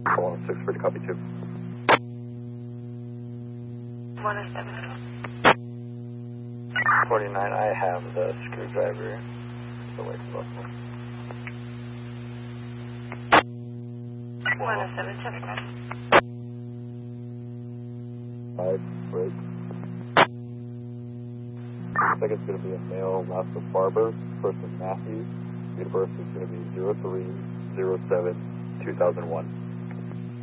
106, ready, copy 2. 107. 49, I have the screwdriver. The way to look. 107, 5, break. Looks like it's going to be a male, last of Barber, first is Matthew, date of birth is going to be 03/07/2001.